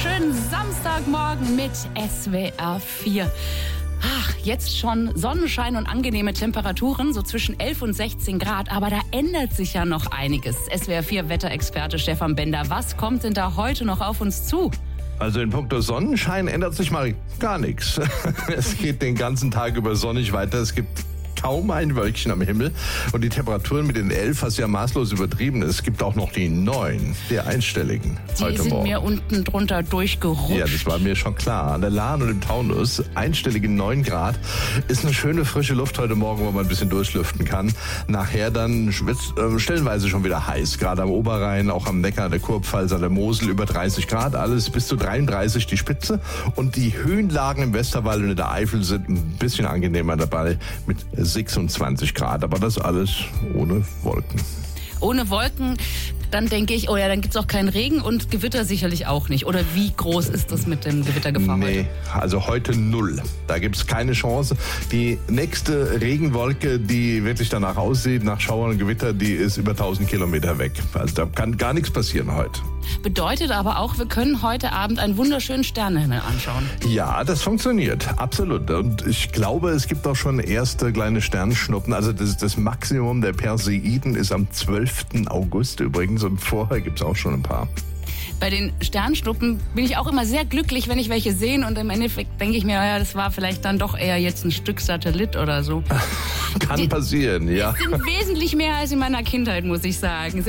wunderschönen Samstagmorgen mit SWR 4. Jetzt schon Sonnenschein und angenehme Temperaturen, so zwischen 11 und 16 Grad. Aber da ändert sich ja noch einiges. SWR 4 Wetterexperte Stefan Bender, was kommt denn da heute noch auf uns zu? Also in puncto Sonnenschein ändert sich mal gar nichts. Es geht den ganzen Tag über sonnig weiter. Es gibt kaum ein Wölkchen am Himmel. Und die Temperaturen mit den 11, was ja maßlos übertrieben ist. Es gibt auch noch die 9, der einstelligen heute Die sind Morgen. mir unten drunter durchgerutscht. Ja, das war mir schon klar. An der Lahn und im Taunus, einstellige 9 Grad, ist eine schöne frische Luft heute Morgen, wo man ein bisschen durchlüften kann. Nachher dann wird es stellenweise schon wieder heiß, gerade am Oberrhein, auch am Neckar, der Kurpfalz, an der Mosel über 30 Grad, alles bis zu 33 die Spitze. Und die Höhenlagen im Westerwald und in der Eifel sind ein bisschen angenehmer dabei mit 26 Grad, aber das alles ohne Wolken. Ohne Wolken, dann denke ich, oh ja, dann gibt es auch keinen Regen und Gewitter sicherlich auch nicht. Oder wie groß ist das mit dem Gewittergefahr heute? Nee, also heute 0. Da gibt es keine Chance. Die nächste Regenwolke, die wirklich danach aussieht, nach Schauern und Gewitter, die ist über 1000 Kilometer weg. Also da kann gar nichts passieren heute. Bedeutet aber auch, wir können heute Abend einen wunderschönen Sternenhimmel anschauen. Ja, das funktioniert, absolut. Und ich glaube, es gibt auch schon erste kleine Sternschnuppen. Also das Maximum der Perseiden ist am 12. August übrigens und vorher gibt es auch schon ein paar. Bei den Sternschnuppen bin ich auch immer sehr glücklich, wenn ich welche sehe. Und im Endeffekt denke ich mir, ja, das war vielleicht dann doch eher jetzt ein Stück Satellit oder so. Kann passieren, ja. Die sind wesentlich mehr als in meiner Kindheit, muss ich sagen.